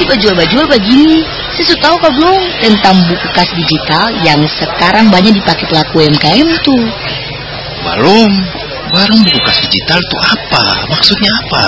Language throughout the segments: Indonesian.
aplikasi jual begini. Saya tahu kok belum tentang buku kas digital yang sekarang banyak dipakai pelaku UMKM tuh. Belum. Warung buku kas digital tuh apa? Maksudnya apa?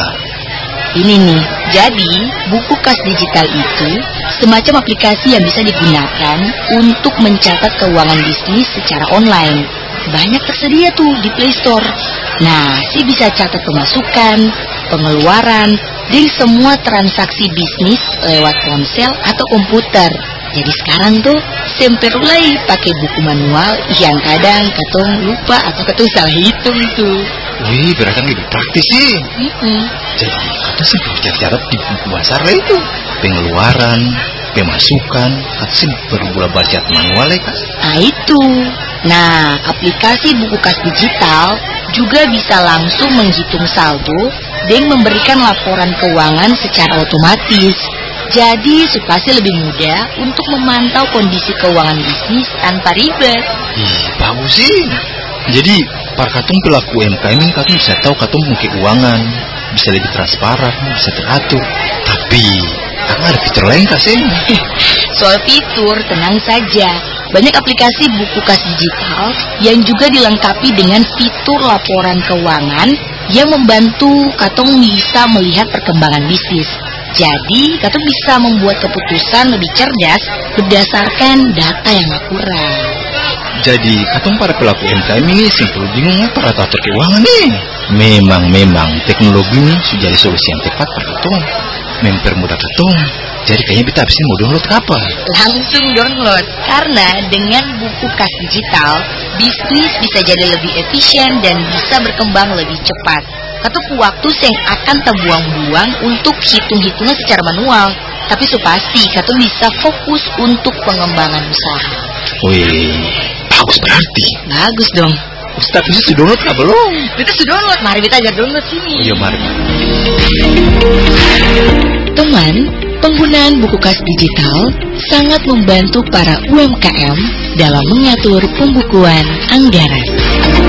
Ini nih, jadi buku kas digital itu semacam aplikasi yang bisa digunakan untuk mencatat keuangan bisnis secara online. Banyak tersedia tuh di Play Store. Nah, bisa catat pemasukan, pengeluaran, dan semua transaksi bisnis lewat ponsel atau komputer. Jadi sekarang tuh semperulai pakai buku manual yang kadang katong lupa atau katong salah hitung tuh. Wih, berarti lebih praktis sih. Jadi kata sih catat di buku besar lah itu. Pengeluaran, pemasukan, kata sih perlu baca manual ya kak. Nah itu. Nah, aplikasi buku kas digital juga bisa langsung menghitung saldo dan memberikan laporan keuangan secara otomatis. Jadi supaya lebih mudah untuk memantau kondisi keuangan bisnis tanpa ribet. Bagus sih. Jadi para katung pelaku UMKM ini katung bisa tahu katung mungkin keuangan, bisa lebih transparan, bisa teratur. Tapi karena ada fitur lain kak sih. Soal fitur tenang saja. Banyak aplikasi buku kas digital yang juga dilengkapi dengan fitur laporan keuangan yang membantu katong bisa melihat perkembangan bisnis. Jadi, katong bisa membuat keputusan lebih cerdas berdasarkan data yang akurat. Jadi, katong para pelaku UMKM ini simpel bingung para atur keuangan nih. Memang teknologi ini sudah jadi solusi yang tepat para katong. Mempermudah katong. Jadi kayaknya kita abis ini mau download apa? Langsung download. Karena dengan buku kas digital, bisnis bisa jadi lebih efisien dan bisa berkembang lebih cepat. Atau waktu yang akan terbuang-buang untuk hitung-hitungan secara manual. Tapi pasti kata bisa fokus untuk pengembangan usaha. Wih, bagus berarti. Bagus dong. Ustaz itu sudah download nggak belum? Kita sudah download, mari kita aja download sini. Oh iya mari. Teman, penggunaan buku kas digital sangat membantu para UMKM dalam mengatur pembukuan anggaran.